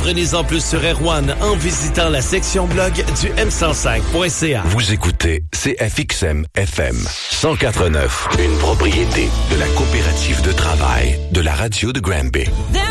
Apprenez-en plus sur Erwan en visitant la section blog du m105.ca. Vous écoutez CFXM FM 104.9, une propriété de la coopérative de travail de la radio de Granby.